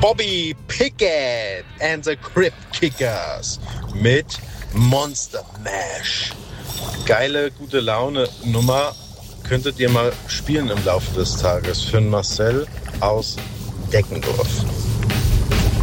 Bobby Pickett and the Crypt Kickers mit Monster Mash. Geile, gute Laune Nummer. Könntet ihr mal spielen im Laufe des Tages für den Marcel aus Deckendorf.